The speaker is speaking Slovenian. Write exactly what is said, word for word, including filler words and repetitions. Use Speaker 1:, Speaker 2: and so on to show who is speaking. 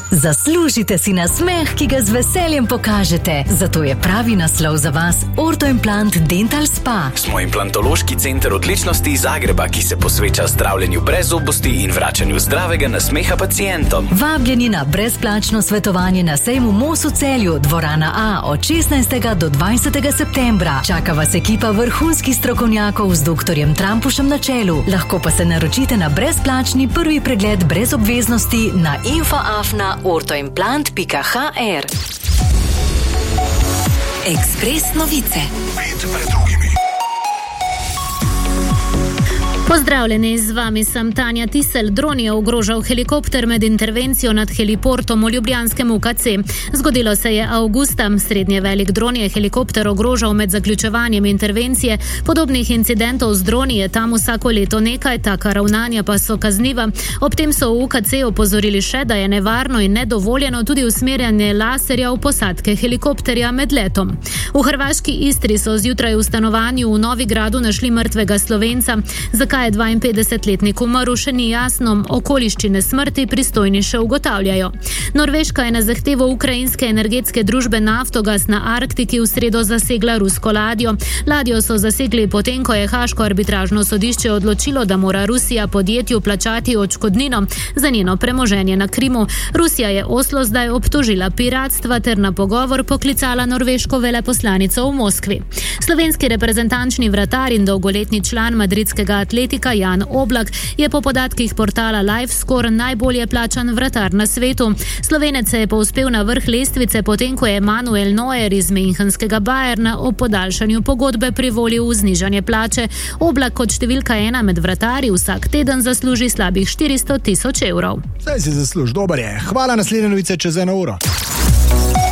Speaker 1: Zaslužite si nasmeh, ki ga z veseljem pokažete. Zato je pravi naslov za vas Ortoimplant Dental Spa.
Speaker 2: Smo implantološki center odličnosti iz Zagreba, ki se posveča zdravljenju brezzobosti in vračanju zdravega nasmeha pacientom.
Speaker 1: Vabljeni na brezplačno svetovanje na sejmu Mos v Celju, dvorana A, od šestnajstega do dvajsetega septembra. Čaka vas ekipa vrhunskih strokovnjakov z doktorjem Trampušem na čelu. Lahko pa se naročite na brezplačni prvi pregled brez obveznosti na info afna ortoimplant pika ha er. Ekspres novice.
Speaker 3: Pozdravljeni, z vami sem Tanja Tisel. Dron je ogrožal helikopter med intervencijo nad heliportom v ljubljanskem U K C. Zgodilo se je avgusta. Srednje velik dron je helikopter ogrožal med zaključevanjem intervencije. Podobnih incidentov z droni je tam vsako leto nekaj, taka ravnanja pa so kazniva. Ob tem so v U K C opozorili še, da je nevarno in nedovoljeno tudi usmerjanje laserja v posadke helikopterja med letom. V hrvaški Istri so zjutraj v stanovanju v Novigradu našli mrtvega Slovenca. Zakaj je dvainpetdesetletnik umrl, še ni jasno, okoliščine smrti pristojni še ugotavljajo. Norveška je na zahtevo ukrajinske energetske družbe Naftogaz na Arktiki v sredo zasegla rusko ladjo. Ladjo so zasegli potem, ko je Haaško arbitražno sodišče odločilo, da mora Rusija podjetju plačati odškodnino za njeno premoženje na Krimu. Rusija je Oslo zdaj obtožila piratstva ter na pogovor poklicala norveško veleposlanico v Moskvi. Slovenski reprezentančni vratar in dolgoletni član madridskega atletika Jan Oblak je po podatkih portala LiveScore najbolje plačan vratar na svetu. Slovenec se je povzpel na vrh lestvice, potem ko je Manuel Neuer iz münchenskega Bayerna o podaljšanju pogodbe privolil v znižanje plače. Oblak kot številka ena med vratarji vsak teden zasluži slabih štiristo tisoč evrov.
Speaker 4: Zdaj si zasluži, dober je. Hvala, naslednje novice čez eno uro.